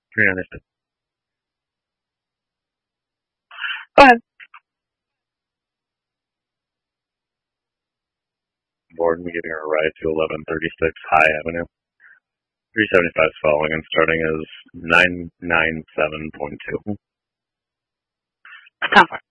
396. Go ahead. Board and giving her a ride to 1136 High Avenue. 375 is following and starting is 997.2. Sounds fine.